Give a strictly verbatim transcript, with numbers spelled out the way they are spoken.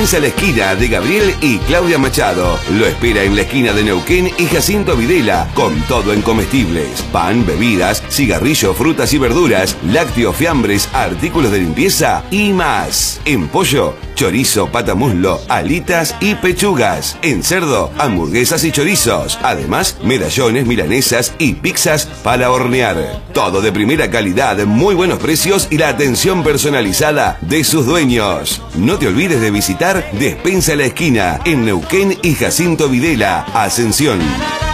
A la esquina de Gabriel y Claudia Machado. Lo espera en la esquina de Neuquén y Jacinto Videla, con todo en comestibles, pan, bebidas, cigarrillos, frutas y verduras, lácteos, fiambres, artículos de limpieza y más. En pollo, chorizo, patamuslo, alitas y pechugas. En cerdo, hamburguesas y chorizos. Además, medallones, milanesas y pizzas para hornear. Todo de primera calidad, muy buenos precios y la atención personalizada de sus dueños. No te olvides de visitar Despensa La Esquina en Neuquén y Jacinto Videla, Ascensión.